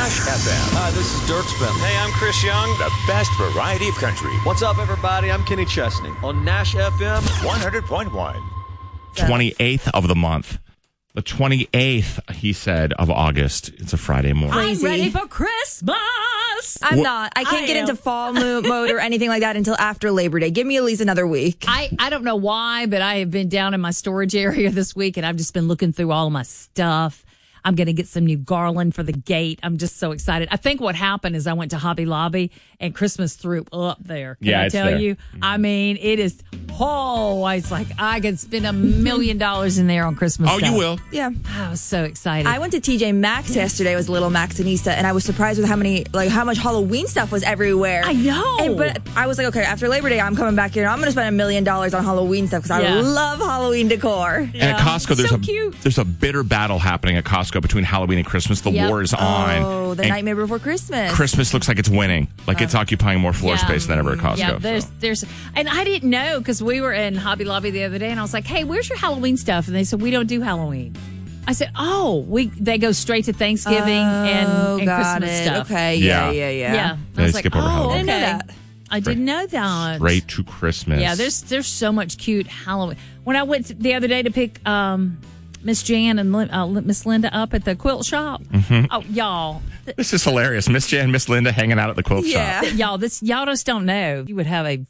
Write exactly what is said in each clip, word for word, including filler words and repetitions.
Nash F M. Hi, this is Dirk Spin. Hey, I'm Chris Young. The best variety of country. What's up, everybody? I'm Kenny Chesney on Nash F M one hundred point one. twenty-eighth of the month. The twenty-eighth, he said, of August. It's a Friday morning. Crazy. I'm ready for Christmas. I'm What? not. I can't I get am. into fall mo- mode or anything like that until after Labor Day. Give me at least another week. I, I don't know why, but I have been down in my storage area this week, and I've just been looking through all my stuff. I'm going to get some new garland for the gate. I'm just so excited. I think what happened is I went to Hobby Lobby, and Christmas threw up there. Can Yeah, I it's tell there. you? I mean, it is, oh, it's like I could spend a million dollars in there on Christmas Oh, stuff. you will. Yeah. I was so excited. I went to T J Maxx yesterday. I was a little Maxxinista, and I was surprised with how many, like, how much Halloween stuff was everywhere. I know. And, but I was like, okay, after Labor Day, I'm coming back here, and I'm going to spend a million dollars on Halloween stuff because Yeah. I love Halloween decor. And at Costco, there's So a cute. there's a bitter battle happening at Costco between Halloween and Christmas. The Yep. war is on. Oh, the And Nightmare Before Christmas. Christmas looks like it's winning. Like it's occupying more floor Yeah. space than ever at Costco. Yeah, there's, so. there's, and I didn't know because we were in Hobby Lobby the other day, and I was like, "Hey, where's your Halloween stuff?" And they said, "We don't do Halloween." I said, "Oh, we they go straight to Thanksgiving and, Oh, and got Christmas it. stuff." Okay, yeah, Yeah. yeah, yeah. Yeah, They I was like, skip over "Oh, Halloween. I okay." didn't know that. I didn't know that. Straight to Christmas. Yeah, there's there's so much cute Halloween. When I went the other day to pick um, Miss Jan and Lin- uh, Miss Linda up at the quilt shop, Mm-hmm. oh y'all, th- This is hilarious. Miss Jan and Miss Linda hanging out at the quilt Yeah. shop. y'all, this y'all just don't know. You would have a,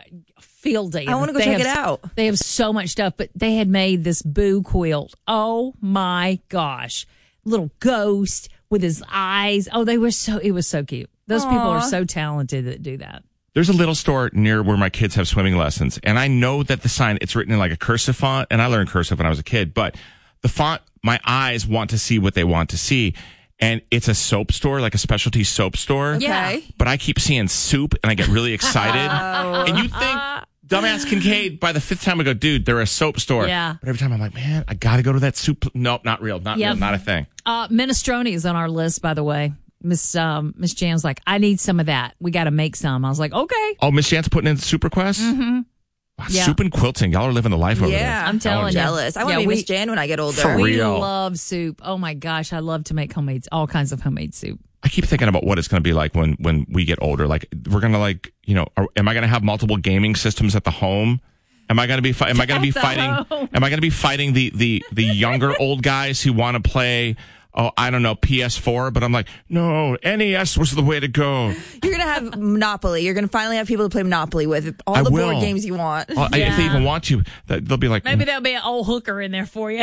a field day. I wanna go They check have it s- out. They have so much stuff, but they had made this Boo quilt. Oh my gosh, little ghost with his eyes. Oh, they were so. It was so cute. Those people are so talented that do that. There's a little store near where my kids have swimming lessons, and I know that the sign, it's written in like a cursive font, and I learned cursive when I was a kid, but the font, my eyes want to see what they want to see, and it's a soap store, like a specialty soap store. Okay. But I keep seeing soup, and I get really excited. And you think, dumbass Kincaid, by the fifth time I go, dude, they're a soap store. Yeah. But every time I'm like, man, I got to go to that soup. Nope, not real. Not Yep. real. Not a thing. Uh, minestrone is on our list, by the way. Miss um, Miss Jan's like, I need some of that. We got to make some. I was like, okay. Oh, Miss Jan's putting in Super Quest? Mm-hmm. Wow, Yeah. Soup and quilting. Y'all are living the life over there. Yeah. I'm telling I'm you. jealous. I want Yeah, to be we- Miss Jan when I get older. For We real. love soup. Oh my gosh, I love to make homemade, all kinds of homemade soup. I keep thinking about what it's going to be like when, when we get older. Like, we're going to like, you know, are, am I going to have multiple gaming systems at the home? Am I going to be, fi- am I going to be At the fighting, home. am I going to be fighting the, the, the younger old guys who want to play, oh, I don't know, P S four? But I'm like, no, N E S was the way to go. You're going to have Monopoly. You're going to finally have people to play Monopoly with. All I the will. board games you want. Well, I- if they Yeah. even want to, that- they'll be like, Maybe there'll be an old hooker in there for you.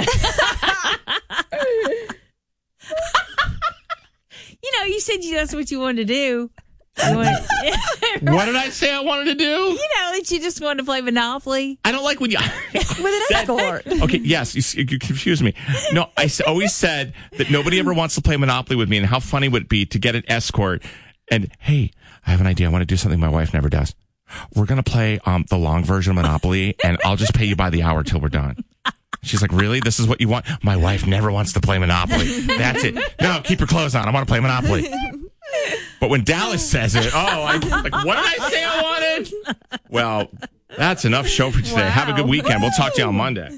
You know, you said you, that's what you wanted to do. You, wanted, what did I say I wanted to do? you know, that you just wanted to play Monopoly. I don't like when you. With an escort. Okay, yes, you, you confuse me. No, I s- always said that nobody ever wants to play Monopoly with me, and how funny would it be to get an escort? And hey, I have an idea. I want to do something my wife never does. We're gonna play um, the long version of Monopoly, and I'll just pay you by the hour till we're done. She's like, really? This is what you want? My wife never wants to play Monopoly. That's it. No, keep your clothes on. I want to play Monopoly. But when Dallas says it, oh, I, like, what did I say I wanted? Well, that's enough show for today. Have a good weekend. We'll talk to you on Monday.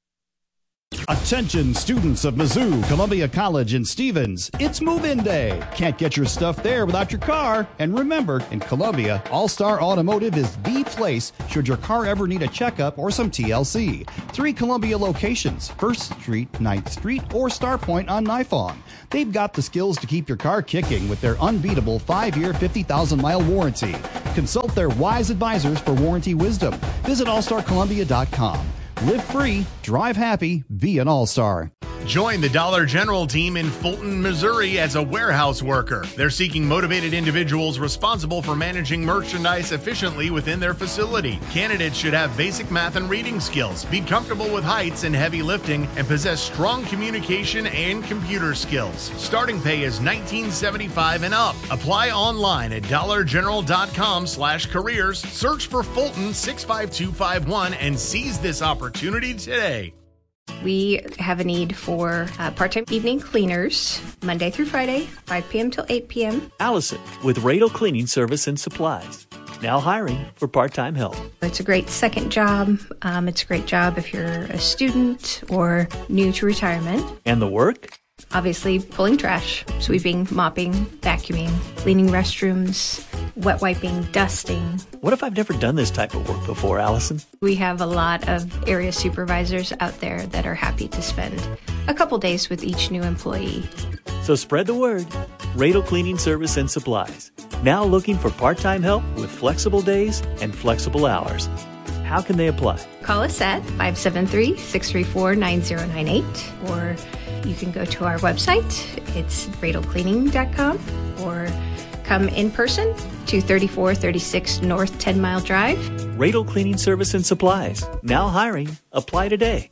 Attention students of Mizzou, Columbia College, and Stevens. It's move-in day. Can't get your stuff there without your car. And remember, in Columbia, All-Star Automotive is the place should your car ever need a checkup or some T L C. Three Columbia locations, first Street, ninth Street, or Starpoint on Nifong. They've got the skills to keep your car kicking with their unbeatable five-year, fifty thousand mile warranty. Consult their wise advisors for warranty wisdom. Visit all star columbia dot com. Live free, drive happy, be an all-star. Join the Dollar General team in Fulton, Missouri as a warehouse worker. They're seeking motivated individuals responsible for managing merchandise efficiently within their facility. Candidates should have basic math and reading skills, be comfortable with heights and heavy lifting, and possess strong communication and computer skills. Starting pay is nineteen seventy-five and up. Apply online at dollar general dot com slash careers. Search for Fulton six five two five one and seize this opportunity today. We have a need for uh, part-time evening cleaners, Monday through Friday, five p.m. till eight p.m. Allison with Radel Cleaning Service and Supplies. Now hiring for part-time help. It's a great second job. Um, it's a great job if you're a student or new to retirement. And the work? Obviously, pulling trash, sweeping, mopping, vacuuming, cleaning restrooms, wet wiping, dusting. What if I've never done this type of work before, Allison? We have a lot of area supervisors out there that are happy to spend a couple days with each new employee. So spread the word. Radel Cleaning Service and Supplies. Now looking for part-time help with flexible days and flexible hours. How can they apply? Call us at five seven three, six three four, nine zero nine eight, or you can go to our website. It's radel cleaning dot com, or come in person to thirty-four thirty-six North ten Mile Drive. Radel Cleaning Service and Supplies. Now hiring. Apply today.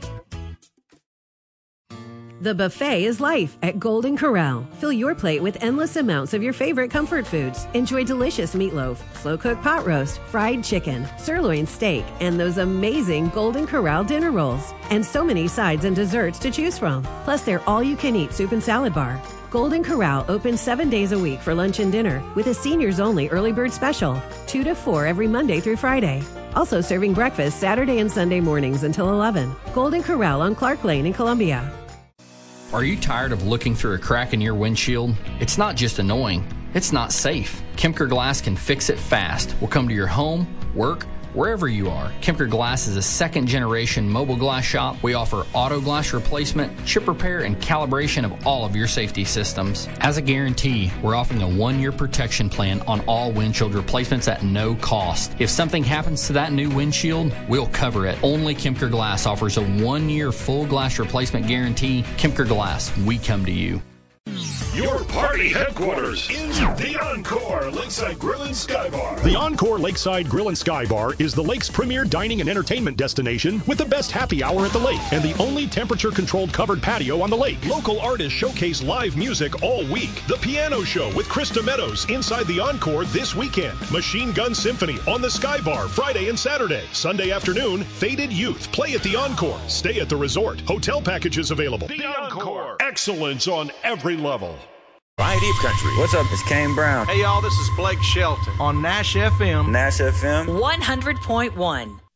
The buffet is life at Golden Corral. Fill your plate with endless amounts of your favorite comfort foods. Enjoy delicious meatloaf, slow-cooked pot roast, fried chicken, sirloin steak, and those amazing Golden Corral dinner rolls. And so many sides and desserts to choose from. Plus, their all-you-can-eat soup and salad bar. Golden Corral opens seven days a week for lunch and dinner with a seniors-only early bird special, two to four every Monday through Friday. Also serving breakfast Saturday and Sunday mornings until eleven. Golden Corral on Clark Lane in Columbia. Are you tired of looking through a crack in your windshield? It's not just annoying, it's not safe. Kemker Glass can fix it fast. We'll come to your home, work, wherever you are. Kemker Glass is a second generation mobile glass shop. We offer auto glass replacement, chip repair, and calibration of all of your safety systems. As a guarantee, we're offering a one-year protection plan on all windshield replacements at no cost. If something happens to that new windshield, we'll cover it. Only Kemker Glass offers a one-year full glass replacement guarantee. Kemker Glass, we come to you. Your party headquarters is the Encore Lakeside Grill and Sky Bar. The Encore Lakeside Grill and Sky Bar is the lake's premier dining and entertainment destination with the best happy hour at the lake and the only temperature-controlled covered patio on the lake. Local artists showcase live music all week. The Piano Show with Krista Meadows inside the Encore this weekend. Machine Gun Symphony on the Sky Bar Friday and Saturday. Sunday afternoon, Faded Youth play at the Encore. Stay at the resort. Hotel packages available. The Encore. Excellence on every level. Variety of Country. What's up? It's Kane Brown. Hey, y'all, this is Blake Shelton on Nash F M. Nash F M. one hundred point one.